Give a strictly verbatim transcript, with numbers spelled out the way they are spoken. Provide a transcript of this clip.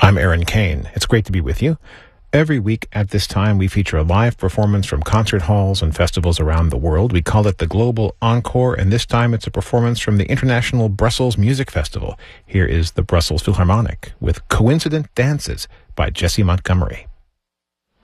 I'm Aaron Kane. It's great to be with you. Every week at this time, we feature a live performance from concert halls and festivals around the world. We call it the Global Encore, and this time it's a performance from the International Brussels Music Festival. Here is the Brussels Philharmonic with Coincident Dances by Jessie Montgomery.